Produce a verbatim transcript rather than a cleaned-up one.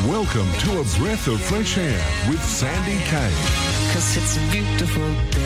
Welcome to A Breath of Fresh Air with Sandy Kay. Cause it's a beautiful day.